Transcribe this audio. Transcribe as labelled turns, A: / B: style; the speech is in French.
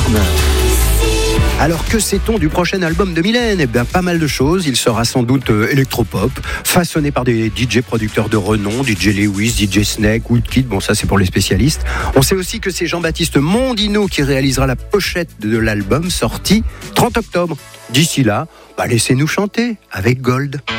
A: Farmer. Alors que sait-on du prochain album de Mylène ? Eh bien, pas mal de choses. Il sera sans doute électropop, façonné par des DJ producteurs de renom, DJ Lewis, DJ Snake, Woodkid, bon ça c'est pour les spécialistes. On sait aussi que c'est Jean-Baptiste Mondino qui réalisera la pochette de l'album sorti 30 octobre. D'ici là, laissez-nous chanter avec Gold.